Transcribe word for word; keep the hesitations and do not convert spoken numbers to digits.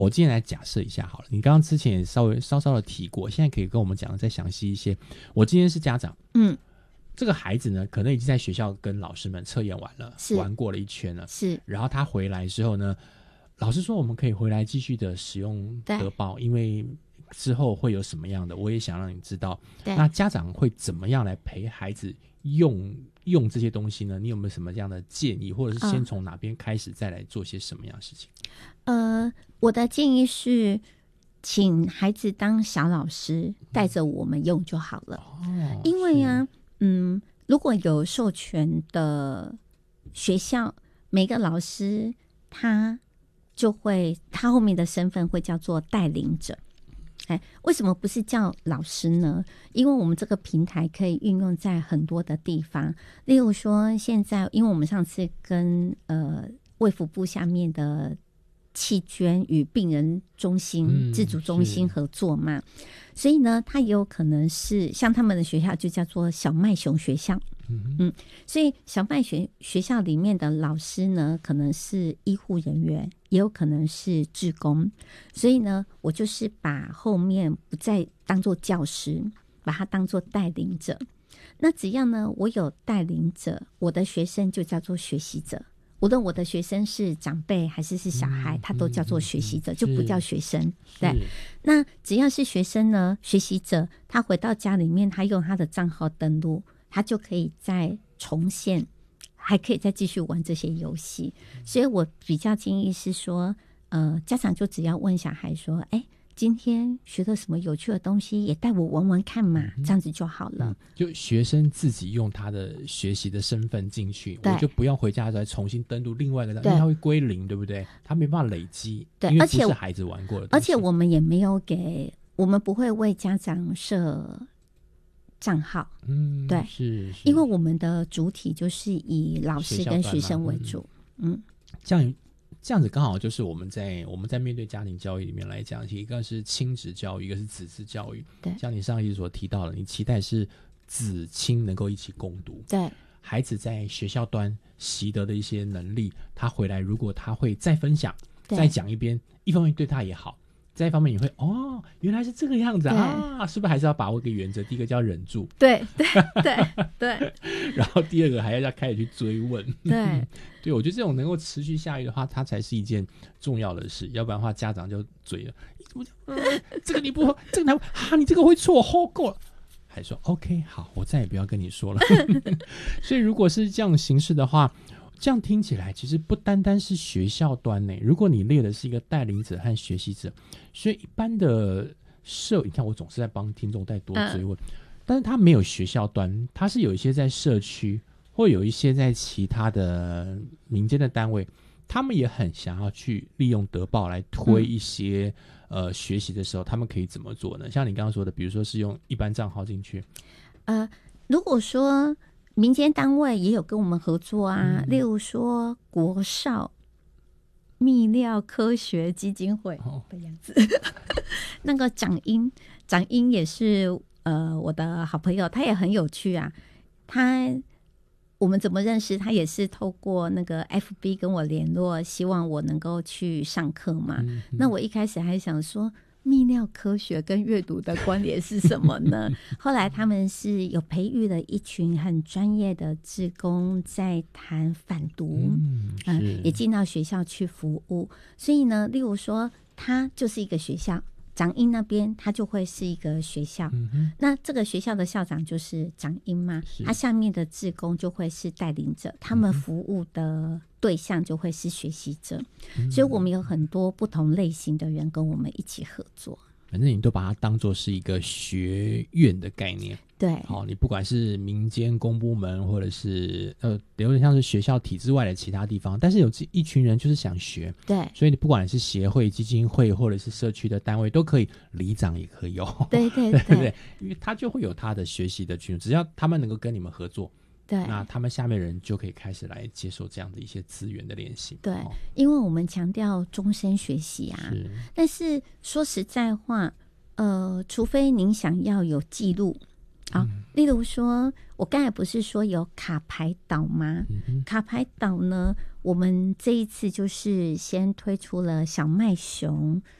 我今天来假设一下好了，你刚刚之前也稍微稍稍的提过，现在可以跟我们讲的再详细一些。我今天是家长， 嗯， 这个孩子呢，可能已经在学校跟老师们测验完了，玩过了一圈了， 是。 然后他回来之后呢，老师说我们可以回来继续的使用德报，因为之后会有什么样的，我也想让你知道。那家长会怎么样来陪孩子用用这些东西呢？你有没有什么样的建议，或者是先从哪边开始，再来做些什么样的事情？ 呃，我的建议是，请孩子当小老师，带着我们用就好了。哦，因为啊，嗯，如果有授权的学校，每个老师他就会，他后面的身份会叫做带领者。哎，为什么不是叫老师呢？因为我们这个平台可以运用在很多的地方，例如说，现在因为我们上次跟呃卫福部下面的弃捐与病人中心、嗯、自主中心合作嘛，所以呢，它也有可能是像他们的学校就叫做小麦熊学校。嗯, 嗯，所以小麦学学校里面的老师呢，可能是医护人员，也有可能是志工，所以呢，我就是把后面不再当作教师，把它当作带领者。那只要呢，我有带领者，我的学生就叫做学习者。无论我的学生是长辈还是是小孩，他都叫做学习者，就不叫学生。对，那只要是学生呢，学习者，他回到家里面，他用他的账号登录，他就可以再重现，还可以再继续玩这些游戏。所以我比较建议是说，呃，家长就只要问小孩说，哎，今天学了什么有趣的东西，也带我玩玩看嘛，嗯、这样子就好了、嗯。 就学生自己用他的学习的身份进去，我就不用回家再重新登录另外一个，因为他会归零，对不对？他没办法累积， 对， 因为不是孩子玩过的。 而且我们也没有给，我们不会为家长设账号，嗯，对， 是， 因为我们的主体就是以老师跟学生为主，嗯，嗯这样这样子刚好就是我们在我们在面对家庭教育里面来讲，一个是亲职教育，一个是子嗣教育。 对， 像你上一集所提到的，你期待是子亲能够一起共读， 对， 孩子在学校端习得的一些能力，他回来如果他会再分享，再讲一遍，一方面对他也好。再一方面也会哦，原来是这个样子啊！是不是还是要把握一个原则？第一个叫忍住， 对对对对， 然后第二个还要开始去追问， 对对，我觉得这种能够持续下去的话，它才是一件重要的事。要不然的话，家长就追了，呃、这个你不，这个啊，你这个会错，好够了，还说 OK 好，我再也不要跟你说了。所以如果是这样形式的话。这样听起来其实不单单是学校端内，如果你列的是一个带领者和学习者，所以一般的社，你看我总是在帮听众再多追问、嗯、但是他没有学校端，他是有一些在社区或有一些在其他的民间的单位，他们也很想要去利用德报来推一些、嗯、呃学习的时候，他们可以怎么做呢？像你刚刚说的，比如说是用一般账号进去， 呃，如果说民间单位也有跟我们合作啊，嗯、例如说国少泌尿科学基金会的样子，那个长英，长英也是呃我的好朋友，他也很有趣啊。他我们怎么认识？他也是透过那个 F B 跟我联络，希望我能够去上课嘛。嗯嗯、那我一开始还想说，泌尿科学跟阅读的关联是什么呢？后来他们是有培育了一群很专业的志工在谈反毒，嗯、呃，也进到学校去服务。所以呢，例如说，它就是一个学校，长英那边它就会是一个学校，嗯、那这个学校的校长就是长英嘛，他下面的志工就会是带领者，他们服务的对象就会是学习者、嗯、所以我们有很多不同类型的人跟我们一起合作。 反正你都把它当作是一个学院的概念， 对， 好、哦，你不管是民间公部门，或者是呃，有点像是学校体制外的其他地方，但是有一群人就是想学， 对， 所以你不管是协会、基金会，或者是社区的单位，都可以，里长也可以有， 对对对, 对对，因为他就会有他的学习的群，只要他们能够跟你们合作。 对， 那他们下面人就可以开始来接受这样的一些资源的练习。 对、哦，因为我们强调终身学习啊，是但是说实在话，呃，除非您想要有记录啊、嗯， 例如说，我刚才不是说有卡牌岛吗？ 嗯、 卡牌岛呢，我们这一次就是先推出了小麦熊，